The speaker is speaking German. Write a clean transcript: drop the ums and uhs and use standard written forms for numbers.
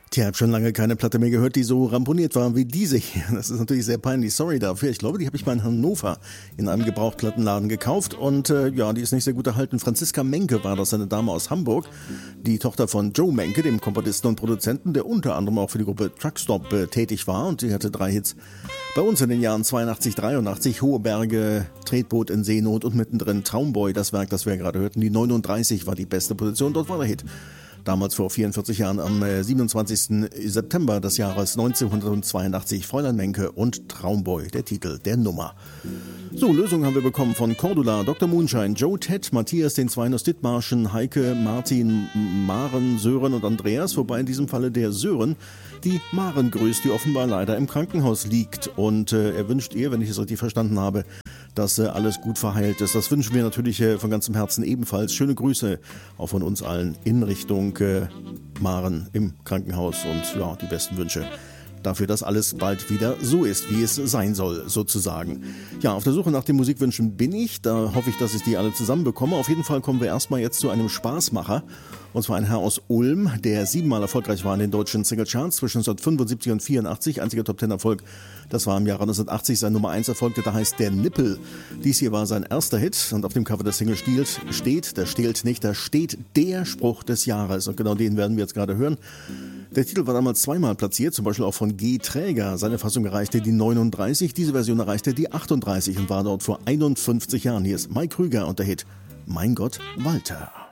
Tja, ich habe schon lange keine Platte mehr gehört, die so ramponiert war wie diese hier. Das ist natürlich sehr peinlich, sorry dafür. Ich glaube, die habe ich mal in Hannover in einem Gebrauchtplattenladen gekauft und die ist nicht sehr gut erhalten. Franziska Menke war das, eine Dame aus Hamburg, die Tochter von Joe Menke, dem Komponisten und Produzenten, der unter anderem auch für die Gruppe Truckstop tätig war, und die hatte 3 Hits bei uns in den Jahren 82, 83, Hohe Berge, Tretboot in Seenot und mittendrin Traumboy, das Werk, das wir gerade hörten. Die 39 war die beste Position, dort war der Hit. Damals vor 44 Jahren, am 27. September des Jahres 1982, Fräulein Menke und Traumboy, der Titel der Nummer. So, Lösung haben wir bekommen von Cordula, Dr. Moonshine, Joe Ted, Matthias, den Zweien aus Dithmarschen, Heike, Martin, Maren, Sören und Andreas, wobei in diesem Falle der Sören die Maren grüßt, die offenbar leider im Krankenhaus liegt. Und er wünscht ihr, wenn ich es richtig verstanden habe, dass alles gut verheilt ist. Das wünschen wir natürlich von ganzem Herzen ebenfalls. Schöne Grüße auch von uns allen in Richtung Maren im Krankenhaus und ja, die besten Wünsche dafür, dass alles bald wieder so ist, wie es sein soll, sozusagen. Ja, auf der Suche nach den Musikwünschen bin ich. Da hoffe ich, dass ich die alle zusammen bekomme. Auf jeden Fall kommen wir erstmal jetzt zu einem Spaßmacher. Und zwar ein Herr aus Ulm, der 7-mal erfolgreich war in den deutschen Singlecharts zwischen 1975 und 84. Einziger Top-10-Erfolg, das war im Jahre 1980 sein Nummer 1 Erfolg, der heißt Der Nippel. Dies hier war sein erster Hit und auf dem Cover der Single steht der Spruch des Jahres. Und genau den werden wir jetzt gerade hören. Der Titel war damals 2-mal platziert, zum Beispiel auch von G. Träger. Seine Fassung erreichte die 39, diese Version erreichte die 38 und war dort vor 51 Jahren. Hier ist Mike Krüger und der Hit Mein Gott, Walter.